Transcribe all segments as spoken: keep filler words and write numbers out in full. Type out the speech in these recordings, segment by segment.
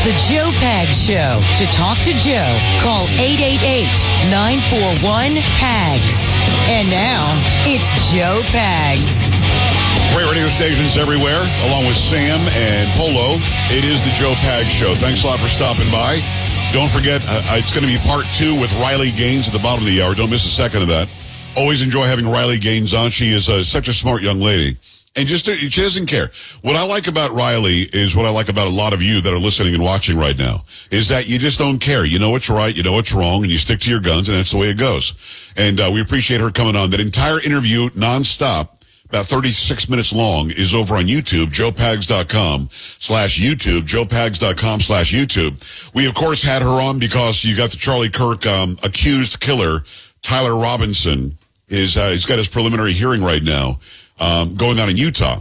The Joe Pags Show. To talk to Joe, call eight eight eight, nine four one, P A G S. And now, it's Joe Pags. Great radio stations everywhere, along with Sam and Polo. It is the Joe Pags Show. Thanks a lot for stopping by. Don't forget, uh, it's going to be part two with Riley Gaines at the bottom of the hour. Don't miss a second of that. Always enjoy having Riley Gaines on. She is uh, such a smart young lady. And just, she doesn't care. What I like about Riley is what I like about a lot of you that are listening and watching right now, is that you just don't care. You know what's right, you know what's wrong, and you stick to your guns, and that's the way it goes. And uh, we appreciate her coming on. That entire interview, nonstop, about thirty-six minutes long, is over on YouTube, joe pags dot com slash YouTube, joe pags dot com slash YouTube. We, of course, had her on because you got the Charlie Kirk um, accused killer, Tyler Robinson. Is, uh, he's got his preliminary hearing right now. Um, going on in Utah.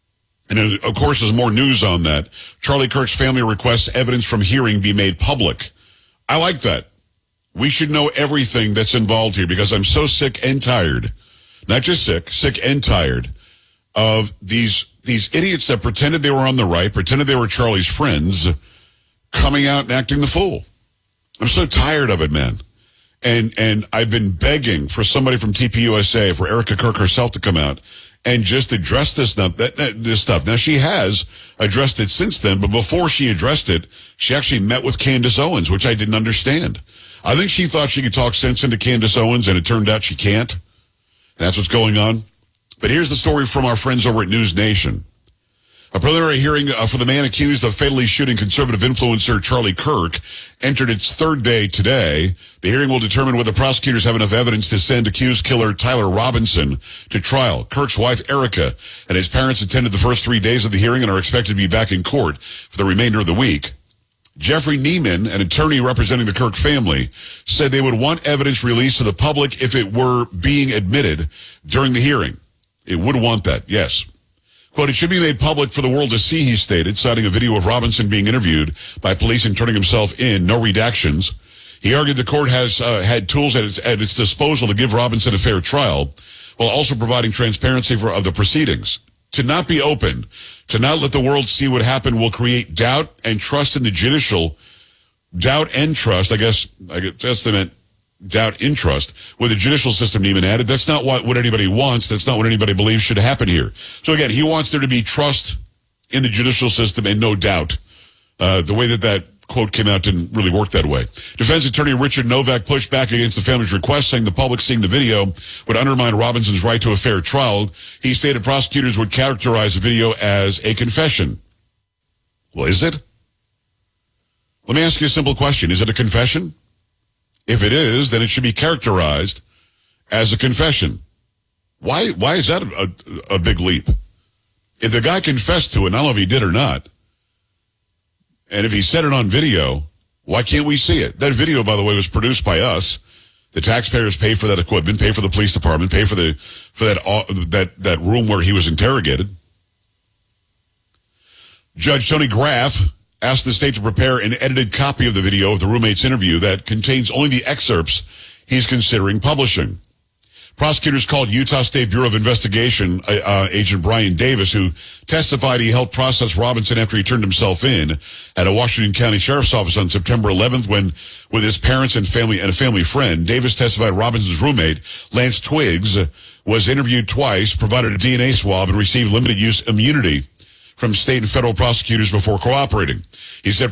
And of course, there's more news on that. Charlie Kirk's family requests evidence from hearing be made public. I like that. We should know everything that's involved here because I'm so sick and tired, not just sick, sick and tired of these, these idiots that pretended they were on the right, pretended they were Charlie's friends, coming out and acting the fool. I'm so tired of it, man. And, and I've been begging for somebody from T P U S A, for Erica Kirk herself to come out and just address this stuff, that, this stuff. Now, she has addressed it since then, but before she addressed it, she actually met with Candace Owens, which I didn't understand. I think she thought she could talk sense into Candace Owens, and it turned out she can't. That's what's going on. But here's the story from our friends over at News Nation. A preliminary hearing uh, for the man accused of fatally shooting conservative influencer Charlie Kirk entered its third day today. The hearing will determine whether prosecutors have enough evidence to send accused killer Tyler Robinson to trial. Kirk's wife, Erica, and his parents attended the first three days of the hearing and are expected to be back in court for the remainder of the week. Jeffrey Neiman, an attorney representing the Kirk family, said they would want evidence released to the public if it were being admitted during the hearing. It would want that, yes. Quote, it should be made public for the world to see, he stated, citing a video of Robinson being interviewed by police and turning himself in, no redactions. He argued the court has uh, had tools at its, at its disposal to give Robinson a fair trial, while also providing transparency for, of the proceedings. To not be open, to not let the world see what happened will create doubt and trust in the judicial, doubt and trust, I guess, I guess that's the meant, doubt in trust with the judicial system, Neiman added. That's not what, what anybody wants. That's not what anybody believes should happen here. So again, he wants there to be trust in the judicial system and no doubt. Uh, the way that that quote came out didn't really work that way. Defense attorney Richard Novak pushed back against the family's request, saying the public seeing the video would undermine Robinson's right to a fair trial. He stated prosecutors would characterize the video as a confession. Well, is it? Let me ask you a simple question. Is it a confession? If it is, then it should be characterized as a confession. Why, why is that a, a, a big leap? If the guy confessed to it, I don't know if he did or not, and if he said it on video, why can't we see it? That video, by the way, was produced by us. The taxpayers pay for that equipment, pay for the police department, pay for the for that uh, that that room where he was interrogated. Judge Tony Graff asked the state to prepare an edited copy of the video of the roommate's interview that contains only the excerpts he's considering publishing. Prosecutors called Utah State Bureau of Investigation uh, uh, agent Brian Davis, who testified he helped process Robinson after he turned himself in at a Washington County Sheriff's Office on September eleventh when, with his parents and family and a family friend. Davis testified Robinson's roommate, Lance Twiggs, was interviewed twice, provided a D N A swab, and received limited use immunity from state and federal prosecutors before cooperating. He said